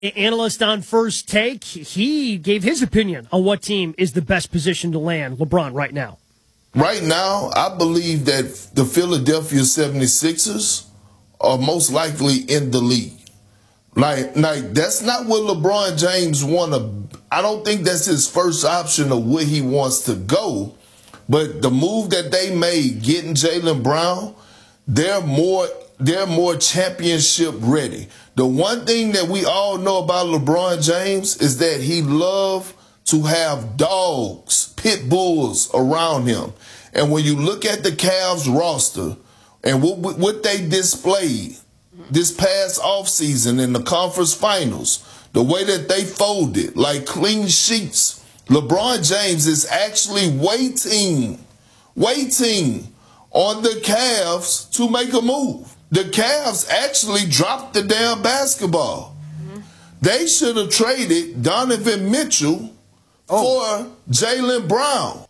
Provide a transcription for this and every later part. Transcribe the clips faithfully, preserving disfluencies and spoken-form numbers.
Analyst on First Take, he gave his opinion on what team is the best position to land LeBron right now. Right now, I believe that the Philadelphia seventy-sixers are most likely in the league. Like, like that's not what LeBron James want to. I don't think that's his first option of where he wants to go. But the move that they made, getting Jaylen Brown, they're more they're more championship ready. The one thing that we all know about LeBron James is that he loves to have dogs, pit bulls around him. And when you look at the Cavs roster and what, what they displayed this past offseason in the conference finals, the way that they folded, like clean sheets, LeBron James is actually waiting, waiting on the Cavs to make a move. The Cavs actually dropped the damn basketball. Mm-hmm. They should have traded Donovan Mitchell oh. for Jaylen Brown.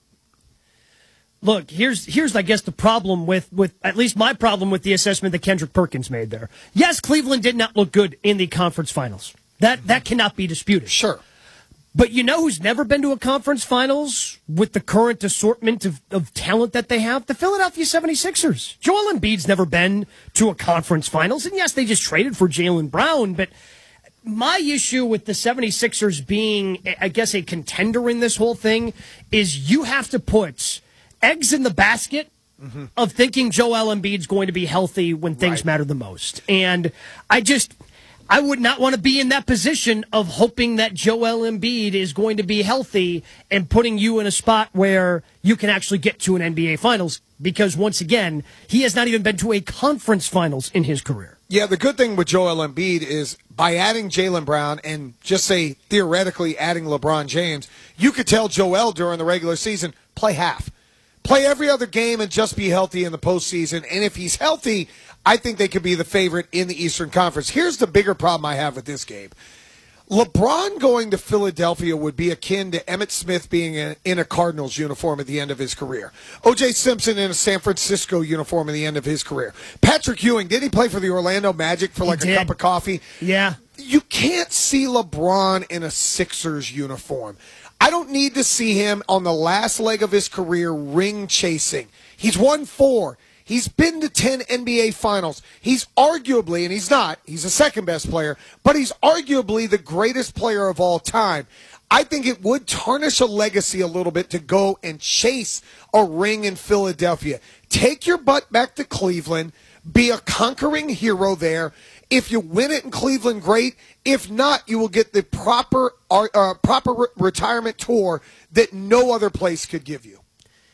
Look, here's here's I guess the problem with, with at least my problem with the assessment that Kendrick Perkins made there. Yes, Cleveland did not look good in the conference finals. That mm-hmm. that cannot be disputed. Sure. But you know who's never been to a conference finals with the current assortment of, of talent that they have? The Philadelphia seventy-sixers. Joel Embiid's never been to a conference finals. And yes, they just traded for Jaylen Brown. But my issue with the seventy-sixers being, I guess, a contender in this whole thing is you have to put eggs in the basket mm-hmm. of thinking Joel Embiid's going to be healthy when things right. matter the most. And I just... I would not want to be in that position of hoping that Joel Embiid is going to be healthy and putting you in a spot where you can actually get to an N B A Finals because, once again, he has not even been to a conference finals in his career. Yeah, the good thing with Joel Embiid is by adding Jaylen Brown and just say theoretically adding LeBron James, you could tell Joel during the regular season, play half. Play every other game and just be healthy in the postseason. And if he's healthy, I think they could be the favorite in the Eastern Conference. Here's the bigger problem I have with this game. LeBron going to Philadelphia would be akin to Emmitt Smith being in a Cardinals uniform at the end of his career. O J Simpson in a San Francisco uniform at the end of his career. Patrick Ewing, did he play for the Orlando Magic for like a cup of coffee? Yeah. You can't see LeBron in a Sixers uniform. I don't need to see him on the last leg of his career ring chasing. He's won four. He's been to ten N B A Finals. He's arguably, and he's not, he's the second best player, but he's arguably the greatest player of all time. I think it would tarnish a legacy a little bit to go and chase a ring in Philadelphia. Take your butt back to Cleveland. Be a conquering hero there. If you win it in Cleveland, great. If not, you will get the proper uh, proper re- retirement tour that no other place could give you.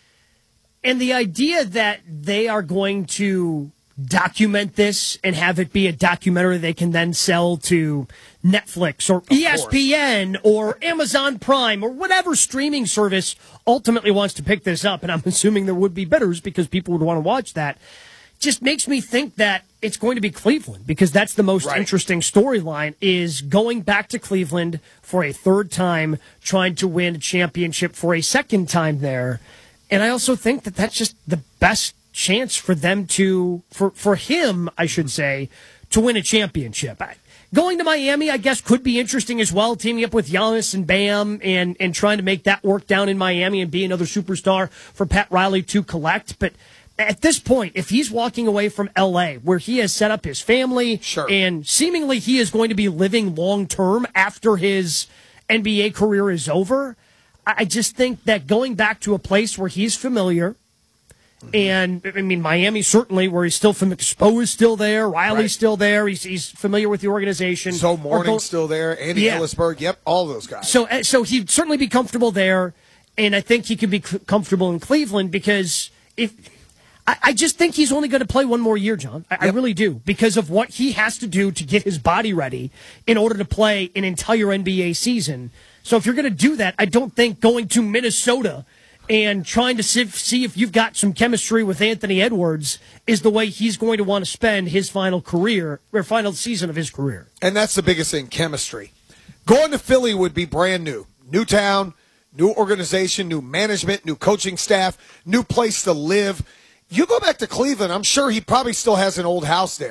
And the idea that they are going to document this and have it be a documentary they can then sell to Netflix or E S P N or Amazon Prime or whatever streaming service ultimately wants to pick this up, and I'm assuming there would be bidders because people would want to watch that, just makes me think that it's going to be Cleveland because that's the most right. interesting storyline is going back to Cleveland for a third time, trying to win a championship for a second time there. And I also think that that's just the best chance for them to, for, for him, I should say, to win a championship. Going to Miami, I guess, could be interesting as well, teaming up with Giannis and Bam and, and trying to make that work down in Miami and be another superstar for Pat Riley to collect. But at this point, if he's walking away from L A, where he has set up his family, sure. and seemingly he is going to be living long-term after his N B A career is over, I just think that going back to a place where he's familiar, mm-hmm. and, I mean, Miami certainly, where he's still familiar. Spo is still there. Riley's right. still there. He's he's familiar with the organization. So Mourning's still there. Andy yeah. Ellisberg. Yep, all those guys. So, so he'd certainly be comfortable there, and I think he could be comfortable in Cleveland because if... I just think he's only going to play one more year, John. I, yep. I really do, because of what he has to do to get his body ready in order to play an entire N B A season. So if you're going to do that, I don't think going to Minnesota and trying to see if you've got some chemistry with Anthony Edwards is the way he's going to want to spend his final career, or final season of his career. And that's the biggest thing, chemistry. Going to Philly would be brand new. New town, new organization, new management, new coaching staff, new place to live. You go back to Cleveland, I'm sure he probably still has an old house there.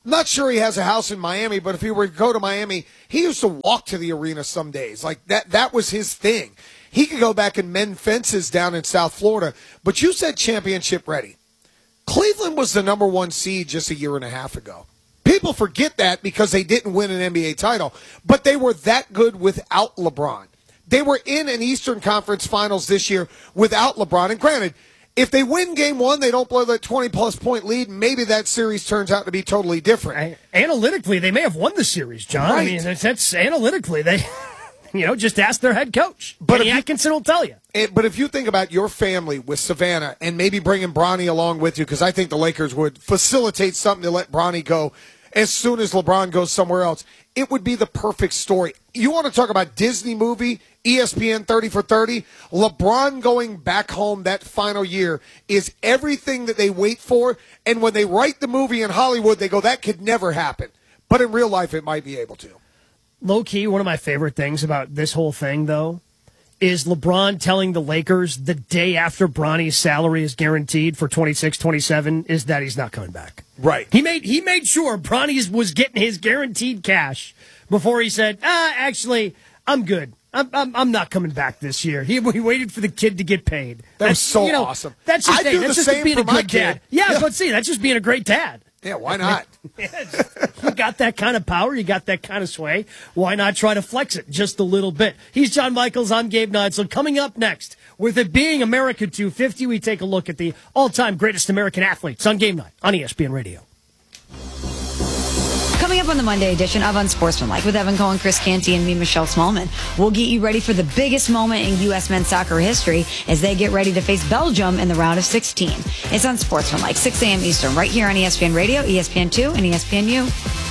I'm not sure he has a house in Miami, but if he were to go to Miami, he used to walk to the arena some days. Like that, that was his thing. He could go back and mend fences down in South Florida. But you said championship ready. Cleveland was the number one seed just a year and a half ago. People forget that because they didn't win an N B A title, but they were that good without LeBron. They were in an Eastern Conference Finals this year without LeBron. And granted, if they win game one, they don't blow that twenty-plus point lead, maybe that series turns out to be totally different. Analytically, they may have won the series, John. Right. I mean, that's, that's analytically, they, you know, just ask their head coach. But Kenny Atkinson will tell you. It, but if you think about your family with Savannah and maybe bringing Bronny along with you, because I think the Lakers would facilitate something to let Bronny go as soon as LeBron goes somewhere else, it would be the perfect story. You want to talk about Disney movie, E S P N thirty for thirty? LeBron going back home that final year is everything that they wait for. And when they write the movie in Hollywood, they go, that could never happen. But in real life, it might be able to. Low-key, one of my favorite things about this whole thing, though, is LeBron telling the Lakers the day after Bronny's salary is guaranteed for twenty-six twenty-seven is that he's not coming back. Right. He made he made sure Bronny was getting his guaranteed cash before he said, ah, actually, I'm good. I'm I'm, I'm not coming back this year. He, he waited for the kid to get paid. That that's, was so you know, awesome. That's just, I hey, do that's the just same being for a my good dad. kid. Yeah, Yeah. I was about to say, that's just being a great dad. Yeah, why not? You got that kind of power. You got that kind of sway. Why not try to flex it just a little bit? He's John Michaels. I'm Gabe Neitzel. Coming up next, with it being America two fifty, we take a look at the all-time greatest American athletes on Game Night on E S P N Radio. Coming up on the Monday edition of Unsportsmanlike with Evan Cohen, Chris Canty, and me, Michelle Smallman. We'll get you ready for the biggest moment in U S men's soccer history as they get ready to face Belgium in the round of sixteen. It's Unsportsmanlike, six a.m. Eastern, right here on E S P N Radio, E S P N two, and E S P N U.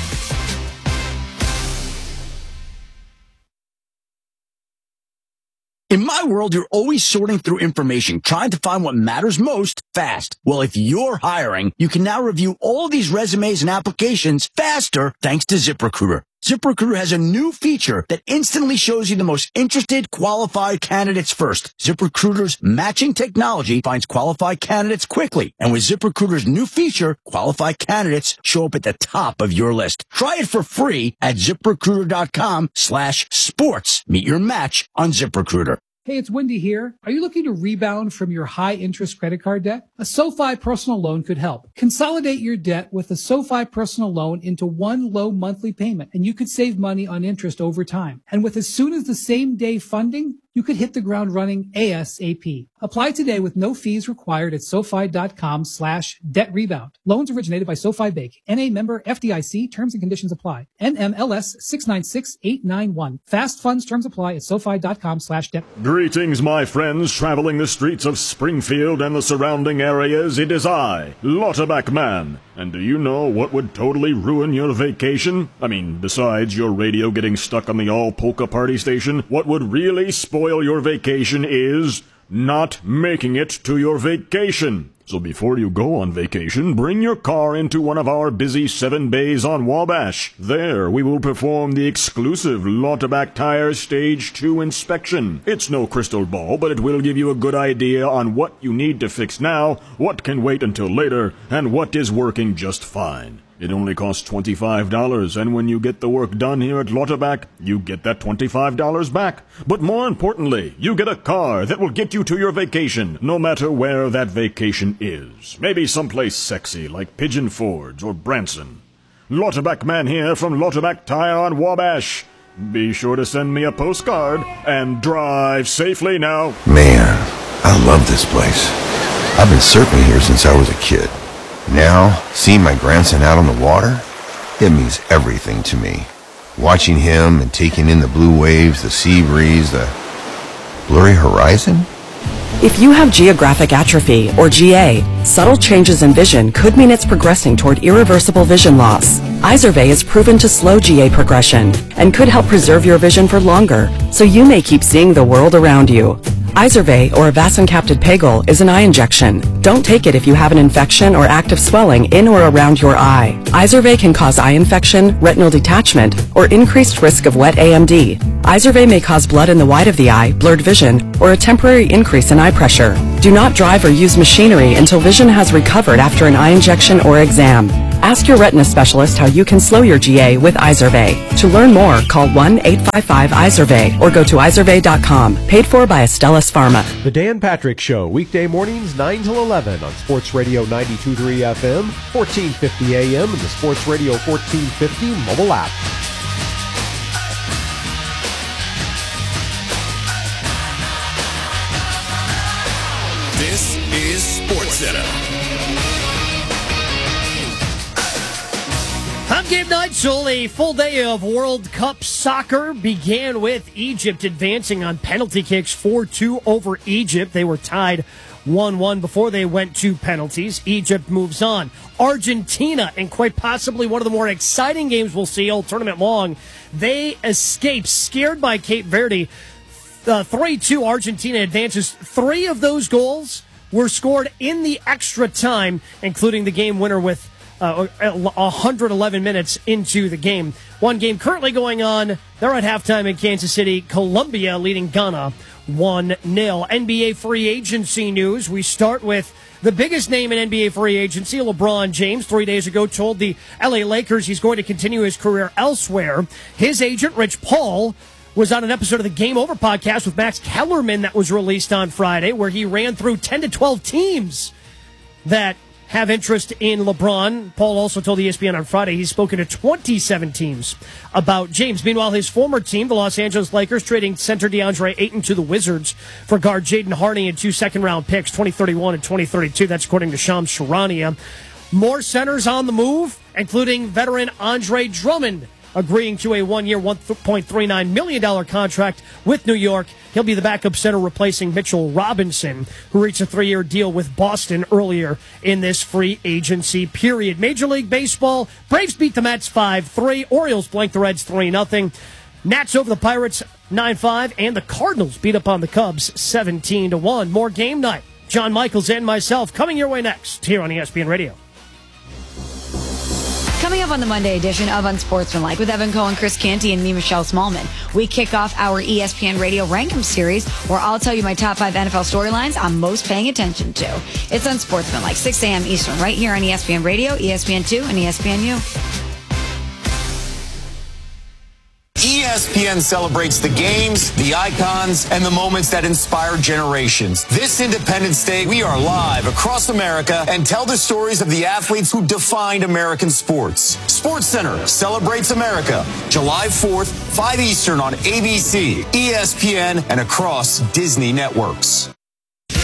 In my world, you're always sorting through information, trying to find what matters most fast. Well, if you're hiring, you can now review all these resumes and applications faster thanks to ZipRecruiter. ZipRecruiter has a new feature that instantly shows you the most interested, qualified candidates first. ZipRecruiter's matching technology finds qualified candidates quickly. And with ZipRecruiter's new feature, qualified candidates show up at the top of your list. Try it for free at ZipRecruiter.com slash sports. Meet your match on ZipRecruiter. Hey, it's Wendy here. Are you looking to rebound from your high-interest credit card debt? A SoFi personal loan could help. Consolidate your debt with a SoFi personal loan into one low monthly payment, and you could save money on interest over time. And with as soon as the same day funding, you could hit the ground running ASAP. Apply today with no fees required at SoFi.com slash debt rebound. Loans originated by SoFi Bank. N A member F D I C. Terms and conditions apply. N M L S six nine six eight nine one. Fast funds terms apply at SoFi.com slash debt. Greetings, my friends, traveling the streets of Springfield and the surrounding areas. It is I, Lauterbach Man. And do you know what would totally ruin your vacation? I mean, besides your radio getting stuck on the all-polka party station, what would really spoil your vacation is not making it to your vacation. So before you go on vacation, bring your car into one of our busy seven bays on Wabash. There, we will perform the exclusive Lauterbach Tires Stage two inspection. It's no crystal ball, but it will give you a good idea on what you need to fix now, what can wait until later, and what is working just fine. It only costs twenty-five dollars, and when you get the work done here at Lauterbach, you get that twenty-five dollars back. But more importantly, you get a car that will get you to your vacation, no matter where that vacation is. Maybe someplace sexy like Pigeon Forge or Branson. Lauterbach Man here from Lauterbach Tire on Wabash. Be sure to send me a postcard and drive safely now. Man, I love this place. I've been surfing here since I was a kid. Now, seeing my grandson out on the water, it means everything to me. Watching him and taking in the blue waves, the sea breeze, the blurry horizon. If you have geographic atrophy, or G A, subtle changes in vision could mean it's progressing toward irreversible vision loss. Izervay is proven to slow G A progression and could help preserve your vision for longer, so you may keep seeing the world around you. Izervay, or vasoncaptid pegol, is an eye injection. Don't take it if you have an infection or active swelling in or around your eye. Izervay can cause eye infection, retinal detachment, or increased risk of wet A M D. Izervay may cause blood in the white of the eye, blurred vision, or a temporary increase in eye pressure. Do not drive or use machinery until vision has recovered after an eye injection or exam. Ask your retina specialist how you can slow your G A with Izervay. To learn more, call one eight five five I Z E R V A Y or go to izervay dot com. Paid for by Astellas Pharma. The Dan Patrick Show, weekday mornings nine till eleven on Sports Radio ninety-two point three F M, fourteen fifty A M, and the Sports Radio fourteen fifty mobile app. This is SportsCenter. On game night, so a full day of World Cup soccer began with Egypt advancing on penalty kicks four two over Egypt. They were tied one one before they went to penalties. Egypt moves on. Argentina, and quite possibly one of the more exciting games we'll see all tournament long, they escape, scared by Cape Verde. Uh, three two Argentina advances. Three of those goals were scored in the extra time, including the game winner with uh, one hundred eleven minutes into the game. One game currently going on. They're at halftime in Kansas City. Colombia leading Ghana one nil. N B A free agency news. We start with the biggest name in N B A free agency, LeBron James, three days ago told the L A Lakers he's going to continue his career elsewhere. His agent, Rich Paul, was on an episode of the Game Over podcast with Max Kellerman that was released on Friday, where he ran through ten to twelve teams that have interest in LeBron. Paul also told E S P N on Friday he's spoken to twenty-seven teams about James. Meanwhile, his former team, the Los Angeles Lakers, trading center DeAndre Ayton to the Wizards for guard Jaden Hardy and two second-round picks, twenty thirty-one and twenty thirty-two. That's according to Shams Charania. More centers on the move, including veteran Andre Drummond, agreeing to a one-year, one point three nine million dollars contract with New York. He'll be the backup center replacing Mitchell Robinson, who reached a three-year deal with Boston earlier in this free agency period. Major League Baseball, Braves beat the Mets five three. Orioles blanked the Reds three nothing. Nats over the Pirates nine five. And the Cardinals beat up on the Cubs seventeen to one. More game night. John Michaels and myself coming your way next here on E S P N Radio. Coming up on the Monday edition of Unsportsmanlike with Evan Cohen, Chris Canty, and me, Michelle Smallman, we kick off our E S P N Radio Rankum series, where I'll tell you my top five N F L storylines I'm most paying attention to. It's Unsportsmanlike, six a.m. Eastern, right here on E S P N Radio, E S P N two, and E S P N U. E S P N celebrates the games, the icons, and the moments that inspire generations. This Independence Day, we are live across America and tell the stories of the athletes who defined American sports. SportsCenter celebrates America, July fourth, five Eastern on A B C, E S P N, and across Disney networks.